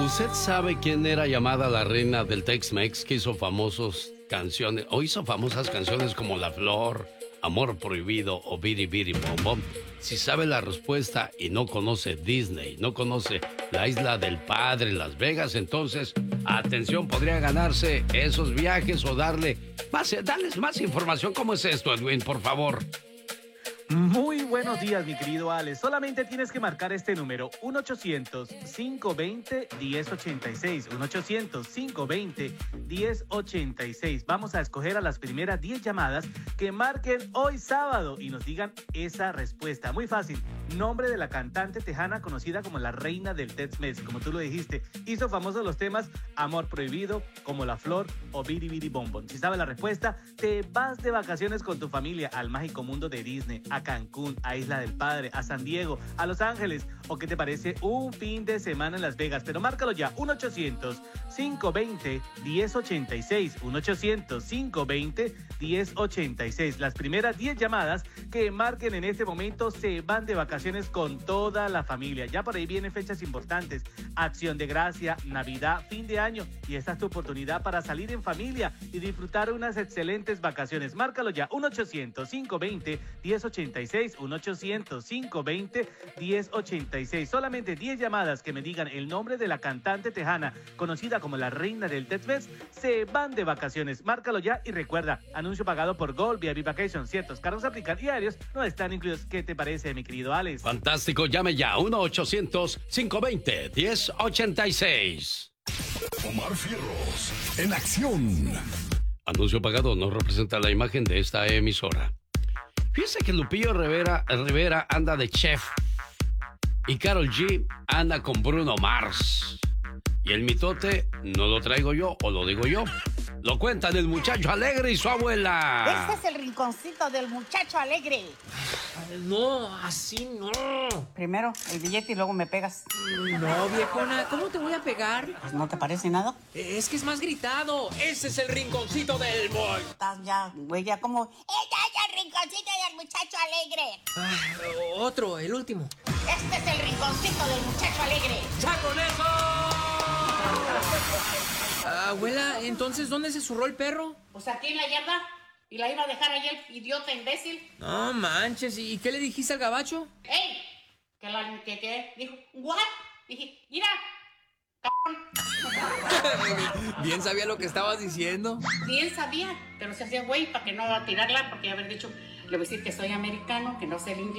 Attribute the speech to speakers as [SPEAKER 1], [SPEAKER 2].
[SPEAKER 1] ¿Usted sabe quién era llamada la reina del Tex-Mex que hizo famosas canciones como La Flor, Amor Prohibido o Biri Biri Bom Bom? Si sabe la respuesta y no conoce Disney, no conoce la Isla del Padre, Las Vegas, entonces, atención, podría ganarse esos viajes o darles más información. ¿Cómo es esto, Edwin, por favor?
[SPEAKER 2] Muy buenos días, mi querido Alex. Solamente tienes que marcar este número, 1-800-520-1086. 1-800-520-1086. Vamos a escoger a las primeras 10 llamadas que marquen hoy sábado y nos digan esa respuesta. Muy fácil. Nombre de la cantante tejana conocida como la reina del Tex-Mex. Como tú lo dijiste, hizo famosos los temas Amor Prohibido, Como la Flor o Biri Biri Bom Bom. Si sabes la respuesta, te vas de vacaciones con tu familia al mágico mundo de Disney, a Cancún, a Isla del Padre, a San Diego, a Los Ángeles, o qué te parece un fin de semana en Las Vegas. Pero márcalo ya, 1-800-520-1086, 1-800-520-1086. Las primeras 10 llamadas que marquen en este momento se van de vacaciones con toda la familia. Ya por ahí vienen fechas importantes, Acción de Gracia, Navidad, fin de año, y esta es tu oportunidad para salir en familia y disfrutar unas excelentes vacaciones. Márcalo ya, 1-800-520-1086, 1-800-520-1086. Solamente 10 llamadas que me digan el nombre de la cantante tejana conocida como la reina del Tex-Mex se van de vacaciones. Márcalo ya y recuerda, anuncio pagado por Gold vía Vacation. Ciertos cargos aplican y aéreos no están incluidos. ¿Qué te parece, mi querido Alex?
[SPEAKER 1] Fantástico, llame ya, 1-800-520-1086.
[SPEAKER 3] Omar Fierros, en acción.
[SPEAKER 1] Anuncio pagado no representa la imagen de esta emisora. Fíjese que Lupillo Rivera anda de chef y Karol G anda con Bruno Mars. Y el mitote no lo traigo yo o lo digo yo. Lo cuentan el muchacho alegre y su abuela.
[SPEAKER 4] Este es el rinconcito del muchacho alegre.
[SPEAKER 5] No, así no.
[SPEAKER 4] Primero el billete y luego me pegas.
[SPEAKER 5] No, viejona, ¿cómo te voy a pegar?
[SPEAKER 4] Pues, ¿no te parece nada?
[SPEAKER 5] Es que es más gritado. Ese es el rinconcito del boy.
[SPEAKER 4] Estás ya, güey, ya como... ¡Ella es el rinconcito del muchacho alegre!
[SPEAKER 5] Otro, el último.
[SPEAKER 4] Este es el rinconcito del muchacho alegre.
[SPEAKER 5] ¡Ya con eso! Abuela, entonces, ¿dónde se zurró el perro?
[SPEAKER 4] Pues aquí en la yarda. Y la iba a dejar ahí el idiota imbécil.
[SPEAKER 5] No manches, ¿y qué le dijiste al gabacho?
[SPEAKER 4] ¡Ey! ¿Qué? Dijo, ¿what? Dije, mira,
[SPEAKER 5] Bien sabía lo que estabas diciendo.
[SPEAKER 4] bien sabía, pero se hacía güey para que no tirarla, porque haber dicho, le voy a decir que soy americano, que no sé el inglés.